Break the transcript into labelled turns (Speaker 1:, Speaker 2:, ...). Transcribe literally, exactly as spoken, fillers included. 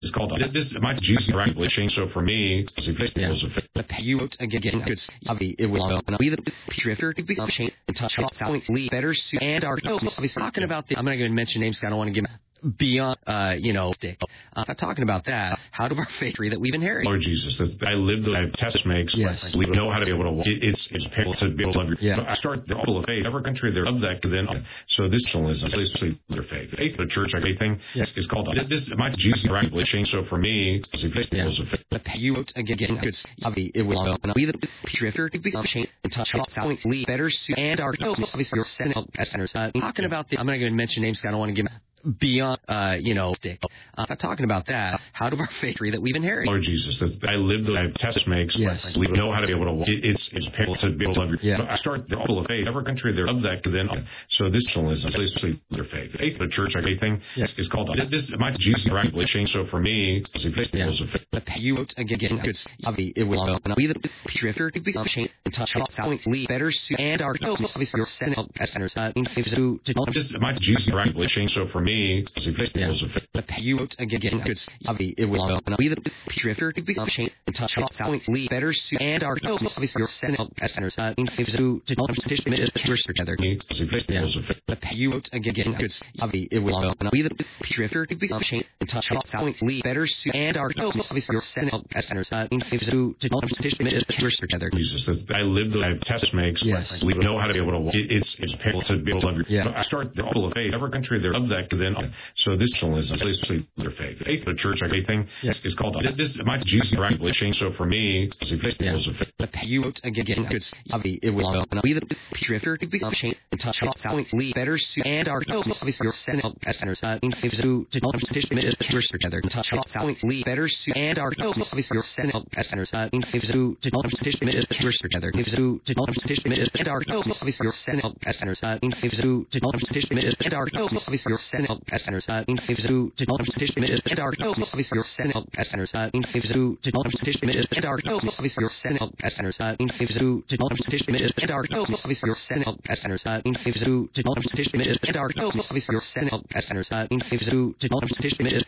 Speaker 1: It's called this. My Jesus rapidly changed. So for me,
Speaker 2: yeah. But you again, good. It will be the drifter to become change and touch points, lead better suit and our obviously talking about the. I'm not going to mention names. I don't want to give. Beyond, uh, you know, stick. Uh, I'm talking about that. How do our faith that we've inherited?
Speaker 1: Lord Jesus, I live the life test makes.
Speaker 2: Yes.
Speaker 1: We know how to be able to walk. It, it's it's painful to be able to love your.
Speaker 2: Yeah.
Speaker 1: I start the whole of faith. Every country they're of that. Then so this is basically their faith. Faith, the church, faith thing
Speaker 2: yes.
Speaker 1: is called. This my Jesus rapidly changed. So for me,
Speaker 2: yeah. But you again, good. It will be the drifter to become change and touch points, lead better suit and our obviously your centers. Uh, talking about the. I'm not going to mention names. I don't want to give. Beyond, uh, you know, stick. Uh, I'm talking about that. How do our faith that we've inherited?
Speaker 1: Lord Jesus, I live the life test makes.
Speaker 2: Yes.
Speaker 1: We know how to be able to walk. It, it's it's painful to be able to love your.
Speaker 2: Yeah.
Speaker 1: I start the whole of faith. Every country they're of that. Then so this is basically their faith. Faith, the church, faith thing
Speaker 2: yes.
Speaker 1: is called. This my Jesus rapidly changed. So for me,
Speaker 2: yeah. But you again, good. It will be the drifter to become change and touch points, lead better suit and our obviously your centers. Uh,
Speaker 1: This my Jesus rapidly changed. So for me.
Speaker 2: Yeah. But you again, good. It will be the drifter to become change and touch points, lead better suit and our obviously your centers. Uh, together. Yeah. But you again, good. It will be the drifter to become change and touch points, lead better suit and our obviously your centers. Uh, together.
Speaker 1: Jesus, I live the life test makes.
Speaker 2: Yes.
Speaker 1: We know how to be able to walk. It, it's it's painful to be able to love your.
Speaker 2: Yeah.
Speaker 1: I start the whole of faith. Every country they're of that. Then so this is basically their faith. Faith, the church, faith thing
Speaker 2: yes.
Speaker 1: is called. This my Jesus rapidly changed. So for me,
Speaker 2: yeah. But you again, good. It will be the drifter to become change and touch points, lead better suit and our obviously your centers. Uh, together. Touch points, lead better suit and our obviously your centers. Uh, together. And our obviously your centers. Uh, and our obviously your centers. Uh, in favor and our obviously your centers. Uh, in favor and our obviously your centers. Uh, in favor and our obviously your centers. Uh, in favor and our obviously your centers. Uh, in favor